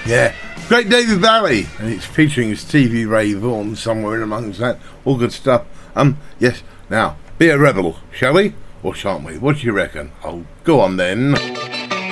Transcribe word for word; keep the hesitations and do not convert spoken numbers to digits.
Yeah, great David Bowie, and it's featuring Stevie Ray Vaughan somewhere in amongst that. All good stuff. Um, yes, now, be a rebel, shall we? Or shan't we? What do you reckon? Oh, go on then.